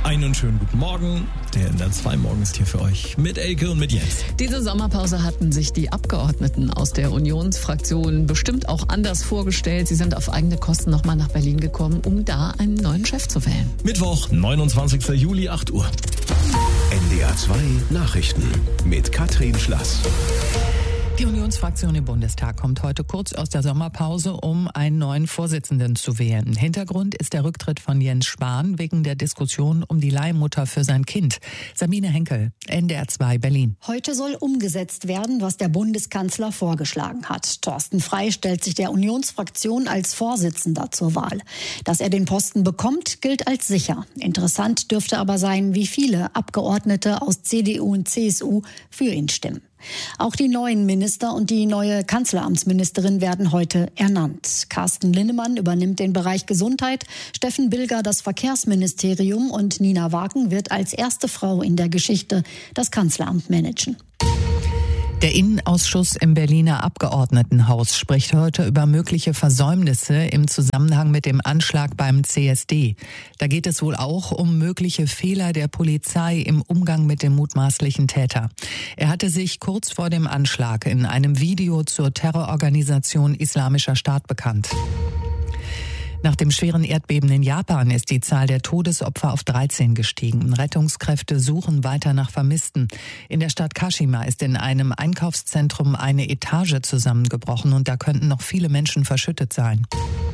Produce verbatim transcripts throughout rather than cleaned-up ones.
Einen schönen guten Morgen. Der N D R zwei Morgen ist hier für euch mit Elke und mit Jens. Diese Sommerpause hatten sich die Abgeordneten aus der Unionsfraktion bestimmt auch anders vorgestellt. Sie sind auf eigene Kosten nochmal nach Berlin gekommen, um da einen neuen Chef zu wählen. Mittwoch, neunundzwanzigster Juli, acht Uhr. N D R zwei Nachrichten mit Katrin Schlass. Die Unionsfraktion im Bundestag kommt heute kurz aus der Sommerpause, um einen neuen Vorsitzenden zu wählen. Hintergrund ist der Rücktritt von Jens Spahn wegen der Diskussion um die Leihmutter für sein Kind. Sabine Henkel, N D R zwei Berlin. Heute soll umgesetzt werden, was der Bundeskanzler vorgeschlagen hat. Thorsten Frey stellt sich der Unionsfraktion als Vorsitzender zur Wahl. Dass er den Posten bekommt, gilt als sicher. Interessant dürfte aber sein, wie viele Abgeordnete aus C D U und C S U für ihn stimmen. Auch die neuen Minister und die neue Kanzleramtsministerin werden heute ernannt. Carsten Linnemann übernimmt den Bereich Gesundheit, Steffen Bilger das Verkehrsministerium und Nina Wagen wird als erste Frau in der Geschichte das Kanzleramt managen. Der Innenausschuss im Berliner Abgeordnetenhaus spricht heute über mögliche Versäumnisse im Zusammenhang mit dem Anschlag beim C S D. Da geht es wohl auch um mögliche Fehler der Polizei im Umgang mit dem mutmaßlichen Täter. Er hatte sich kurz vor dem Anschlag in einem Video zur Terrororganisation Islamischer Staat bekannt. Nach dem schweren Erdbeben in Japan ist die Zahl der Todesopfer auf dreizehn gestiegen. Rettungskräfte suchen weiter nach Vermissten. In der Stadt Kashima ist in einem Einkaufszentrum eine Etage zusammengebrochen und da könnten noch viele Menschen verschüttet sein.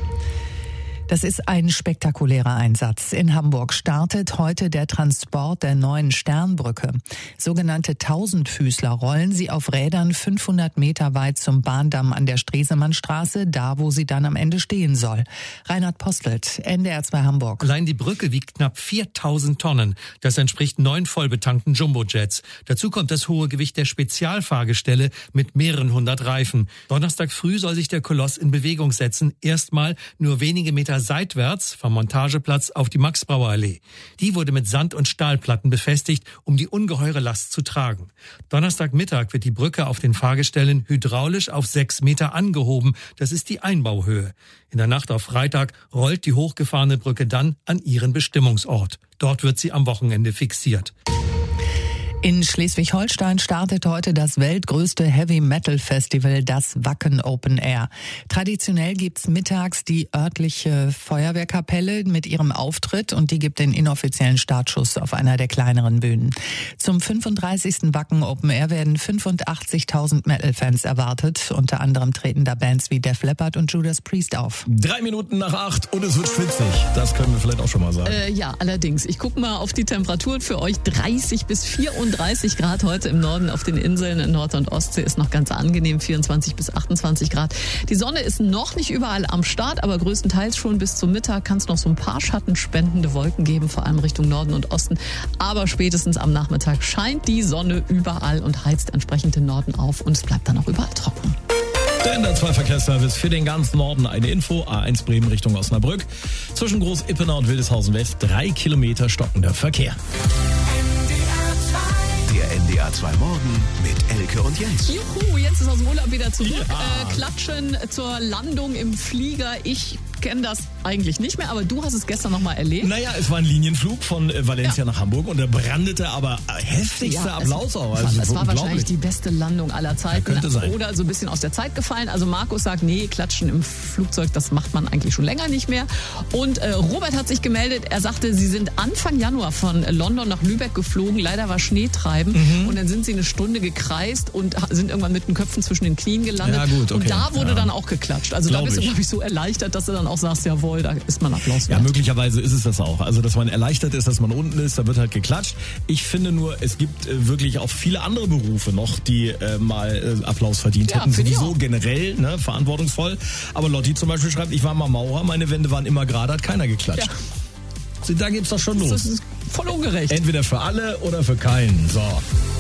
Das ist ein spektakulärer Einsatz. In Hamburg startet heute der Transport der neuen Sternbrücke. Sogenannte Tausendfüßler rollen sie auf Rädern fünfhundert Meter weit zum Bahndamm an der Stresemannstraße, da wo sie dann am Ende stehen soll. Reinhard Postelt, N D R zwei Hamburg. Allein die Brücke wiegt knapp viertausend Tonnen. Das entspricht neun vollbetankten Jumbojets. Dazu kommt das hohe Gewicht der Spezialfahrgestelle mit mehreren hundert Reifen. Donnerstag früh soll sich der Koloss in Bewegung setzen. Erstmal nur wenige Meter seitwärts vom Montageplatz auf die Max-Brauer-Allee. Die wurde mit Sand- und Stahlplatten befestigt, um die ungeheure Last zu tragen. Donnerstagmittag wird die Brücke auf den Fahrgestellen hydraulisch auf sechs Meter angehoben. Das ist die Einbauhöhe. In der Nacht auf Freitag rollt die hochgefahrene Brücke dann an ihren Bestimmungsort. Dort wird sie am Wochenende fixiert. In Schleswig-Holstein startet heute das weltgrößte Heavy-Metal-Festival, das Wacken Open Air. Traditionell gibt's mittags die örtliche Feuerwehrkapelle mit ihrem Auftritt und die gibt den inoffiziellen Startschuss auf einer der kleineren Bühnen. Zum fünfunddreißigsten Wacken Open Air werden fünfundachtzigtausend Metal-Fans erwartet. Unter anderem treten da Bands wie Def Leppard und Judas Priest auf. Drei Minuten nach acht und es wird schwitzig. Das können wir vielleicht auch schon mal sagen. Äh, ja, allerdings. Ich gucke mal auf die Temperaturen für euch. dreißig bis vierunddreißig Grad heute im Norden auf den Inseln in Nord- und Ostsee ist noch ganz angenehm, vierundzwanzig bis achtundzwanzig Grad. Die Sonne ist noch nicht überall am Start, aber größtenteils schon bis zum Mittag kann es noch so ein paar schattenspendende Wolken geben, vor allem Richtung Norden und Osten. Aber spätestens am Nachmittag scheint die Sonne überall und heizt entsprechend den Norden auf und es bleibt dann auch überall trocken. Der N D R zwei Verkehrsservice für den ganzen Norden. Eine Info. A eins Bremen Richtung Osnabrück. Zwischen Groß-Ippener und Wildeshausen West drei Kilometer stockender Verkehr. Der N D R zwei Morgen mit Elke und Jens. Juhu, Jens ist aus dem Urlaub wieder zurück. Ja. Äh, klatschen zur Landung im Flieger. Ich kenne das eigentlich nicht mehr, aber du hast es gestern noch mal erlebt. Naja, es war ein Linienflug von äh, Valencia Ja. nach Hamburg und der brandete aber heftigster Ja, Applaus es, auch. Also es war unglaublich. wahrscheinlich die beste Landung aller Zeiten. Ja, könnte sein. Oder so ein bisschen aus der Zeit gefallen. Also Markus sagt, nee, klatschen im Flugzeug, das macht man eigentlich schon länger nicht mehr. Und äh, Robert hat sich gemeldet, er sagte, sie sind Anfang Januar von London nach Lübeck geflogen. Leider war Schneetreiben mhm. und dann sind sie eine Stunde gekreist und sind irgendwann mit den Köpfen zwischen den Knien gelandet. Ja, gut, okay. Und da wurde ja. dann auch geklatscht. Also Glaub da bist ich. du, glaube ich, so erleichtert, dass du dann auch sagst, jawohl, da ist man Applaus Ja, wert. möglicherweise ist es das auch. Also, dass man erleichtert ist, dass man unten ist, da wird halt geklatscht. Ich finde nur, es gibt äh, wirklich auch viele andere Berufe noch, die äh, mal äh, Applaus verdient Ja, hätten. finde ich Sowieso auch. generell, ne, verantwortungsvoll. Aber Lotti zum Beispiel schreibt, ich war mal Maurer, meine Wände waren immer gerade, hat keiner geklatscht. Ja. Da geht's doch schon los. Das ist voll ungerecht. Entweder für alle oder für keinen. So.